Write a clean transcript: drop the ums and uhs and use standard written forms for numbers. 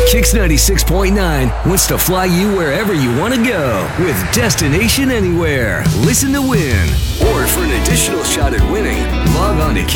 Kix 96.9 wants to fly you wherever you want to go with Destination Anywhere. Listen to win. Or for an additional shot at winning, log on to